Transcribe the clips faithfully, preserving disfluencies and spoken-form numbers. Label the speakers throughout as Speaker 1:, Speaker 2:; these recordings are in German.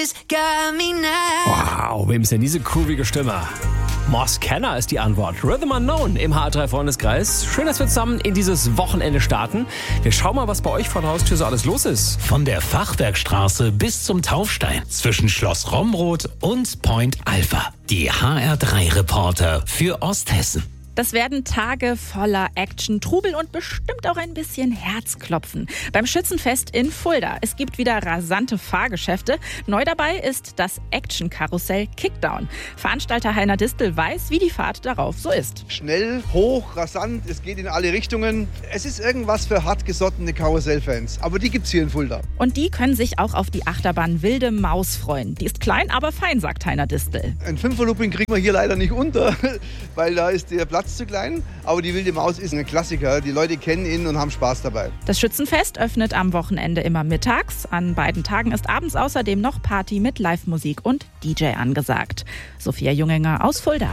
Speaker 1: Wow, wem ist denn diese groovige Stimme? Moss Kenner ist die Antwort. Rhythm Unknown im H A drei Freundeskreis. Schön, dass wir zusammen in dieses Wochenende starten. Wir schauen mal, was bei euch vor der Haustür so alles los ist.
Speaker 2: Von der Fachwerkstraße bis zum Taufstein. Zwischen Schloss Romroth und Point Alpha. Die H R drei Reporter für Osthessen.
Speaker 3: Das werden Tage voller Action, Trubel und bestimmt auch ein bisschen Herzklopfen. Beim Schützenfest in Fulda. Es gibt wieder rasante Fahrgeschäfte. Neu dabei ist das Action-Karussell Kickdown. Veranstalter Heiner Distel weiß, wie die Fahrt darauf so ist.
Speaker 4: Schnell, hoch, rasant, es geht in alle Richtungen. Es ist irgendwas für hartgesottene Karussellfans. Aber die gibt's hier in Fulda.
Speaker 3: Und die können sich auch auf die Achterbahn Wilde Maus freuen. Die ist klein, aber fein, sagt Heiner Distel.
Speaker 4: Ein Fünferlooping kriegen wir hier leider nicht unter, weil da ist der Platz zu klein, aber die Wilde Maus ist ein Klassiker. Die Leute kennen ihn und haben Spaß dabei.
Speaker 3: Das Schützenfest öffnet am Wochenende immer mittags. An beiden Tagen ist abends außerdem noch Party mit Live-Musik und D J angesagt. Sophia Junginger aus Fulda.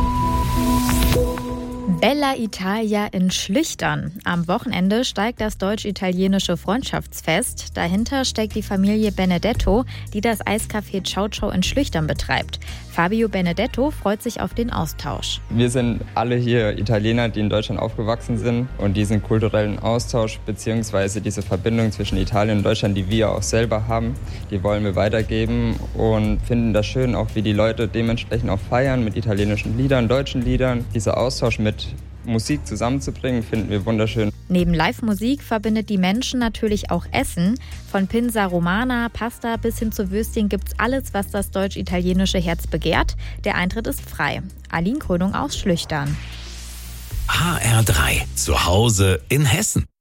Speaker 5: Bella Italia in Schlüchtern. Am Wochenende steigt das deutsch-italienische Freundschaftsfest. Dahinter steckt die Familie Benedetto, die das Eiscafé Ciao Ciao in Schlüchtern betreibt. Fabio Benedetto freut sich auf den Austausch.
Speaker 6: Wir sind alle hier Italiener, die in Deutschland aufgewachsen sind. Und diesen kulturellen Austausch bzw. diese Verbindung zwischen Italien und Deutschland, die wir auch selber haben, die wollen wir weitergeben und finden das schön, auch wie die Leute dementsprechend auch feiern mit italienischen Liedern, deutschen Liedern. Dieser Austausch mit Musik zusammenzubringen, finden wir wunderschön.
Speaker 5: Neben Live-Musik verbindet die Menschen natürlich auch Essen. Von Pinsa Romana, Pasta bis hin zu Würstchen gibt's alles, was das deutsch-italienische Herz begehrt. Der Eintritt ist frei. Aline Krönung aus Schlüchtern.
Speaker 2: H R drei. Zu Hause in Hessen.